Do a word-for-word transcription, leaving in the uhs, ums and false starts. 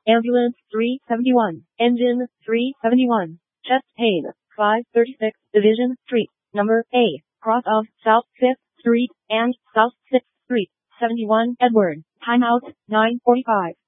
Ambulance three seventy-one. Engine three seventy-one. Chest pain five thirty-six. Division Street, number A, cross of South fifth Street and South sixth Street, seventy-one Edward. Timeout nine forty-five.